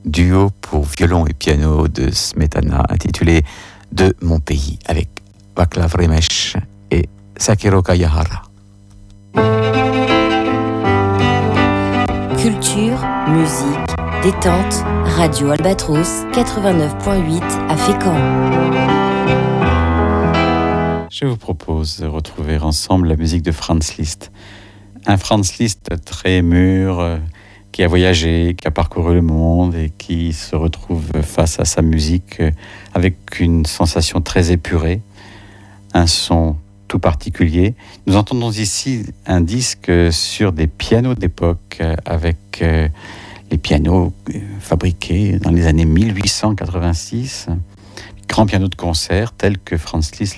duo pour violon et piano de Smetana intitulé De mon pays avec Václav Rémeš et Sakiro Kayahara. Culture, musique, détente, Radio Albatros 89.8 à Fécamp. Je vous propose de retrouver ensemble la musique de Franz Liszt. Un Franz Liszt très mûr, qui a voyagé, qui a parcouru le monde et qui se retrouve face à sa musique avec une sensation très épurée, un son tout particulier. Nous entendons ici un disque sur des pianos d'époque avec les pianos fabriqués dans les années 1886, grands pianos de concert tels que Franz Liszt